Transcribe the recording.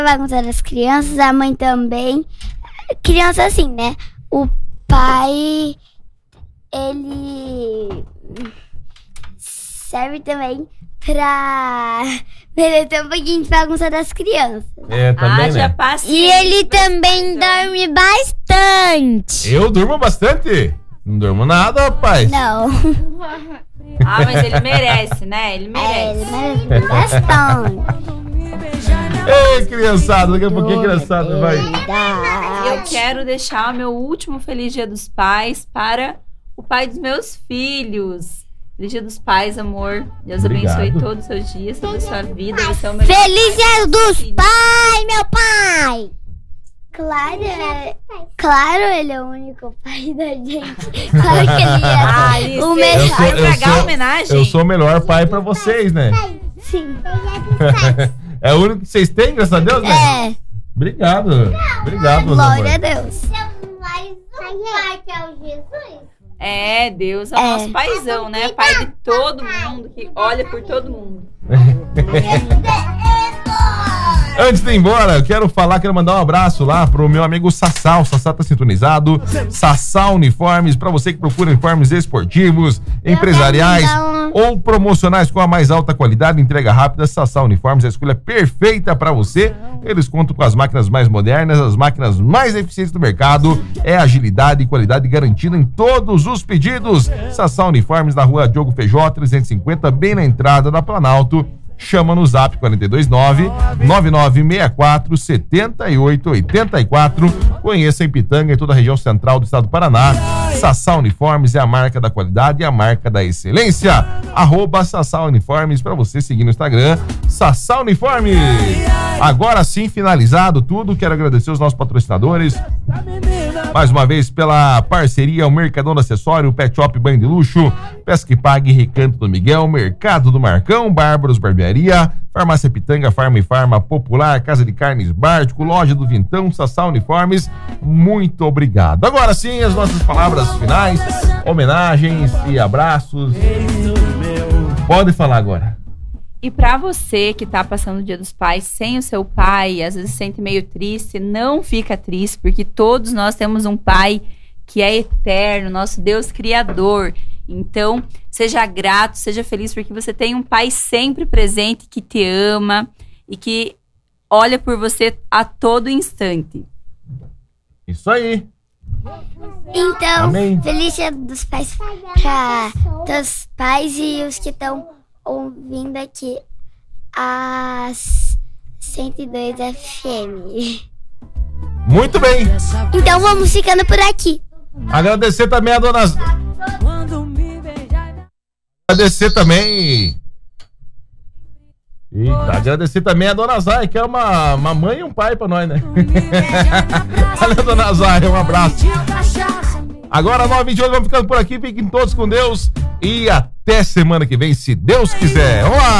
Bagunça das crianças, a mãe também. Criança assim, né? O pai, ele serve também pra merecer um pouquinho de bagunça das crianças. Também, né? E ele também dorme bastante. Eu durmo bastante? Não durmo nada, rapaz. Não. Mas ele merece, né? Ele merece. Ele merece bastante. Ei, criançada, daqui a pouquinho, criançada, vai. Eu quero deixar o meu último Feliz Dia dos Pais para o pai dos meus filhos. Feliz Dia dos Pais, amor. Deus abençoe todos os seus dias, toda a sua vida. Você é o melhor. Feliz Dia dos Pais, meu pai! Claro, ele é o único pai da gente. Claro que ele é o melhor. Eu sou o melhor pai pra vocês, né? Sim. É o único que vocês têm, graças a Deus, né? Obrigado. Obrigado, glória a Deus. Mais um pai que é o Jesus. Deus é o nosso paizão, né? Pai de todo mundo, que olha por todo mundo. Antes de ir embora, eu quero mandar um abraço lá pro meu amigo Sassá. O Sassá tá sintonizado. Sassá Uniformes, pra você que procura uniformes esportivos, empresariais ou promocionais com a mais alta qualidade, entrega rápida. Sassá Uniformes, a escolha perfeita pra você. Eles contam com as máquinas mais modernas, as máquinas mais eficientes do mercado. É agilidade e qualidade garantida em todos os pedidos. Sassá Uniformes, na rua Diogo Feijó 350, bem na entrada da Planalto. Chama no zap 429-9964-7884. Conheça em Pitanga e toda a região central do estado do Paraná. Sassá Uniformes é a marca da qualidade e a marca da excelência. @Sassá Uniformes para você seguir no Instagram. Sassá Uniformes. Agora sim, finalizado tudo, quero agradecer os nossos patrocinadores. Mais uma vez pela parceria, o Mercadão do Acessório, Pet Shop Banho de Luxo, Pesca e Pague, Recanto do Miguel, Mercado do Marcão, Bárbaros Barbearia, Farmácia Pitanga, Farma e Farma Popular, Casa de Carnes Bártico, Loja do Vintão, Sassá Uniformes. Muito obrigado. Agora sim, as nossas palavras finais, homenagens e abraços. Pode falar agora. E pra você que tá passando o Dia dos Pais sem o seu pai, às vezes se sente meio triste, não fica triste, porque todos nós temos um pai que é eterno, nosso Deus Criador. Então, seja grato, seja feliz, porque você tem um pai sempre presente, que te ama e que olha por você a todo instante. Isso aí. Então, Amém. Feliz Dia dos Pais para todos os pais e os que estão ouvindo aqui as 102 FM. Muito bem. Então vamos ficando por aqui. Agradecer também a dona... Agradecer também... Eita, agradecer também a dona Zay, que é uma mãe e um pai pra nós, né? Valeu, dona Zay, um abraço. Agora, 9h28, vamos ficando por aqui. Fiquem todos com Deus e até semana que vem, se Deus quiser. Vamos lá!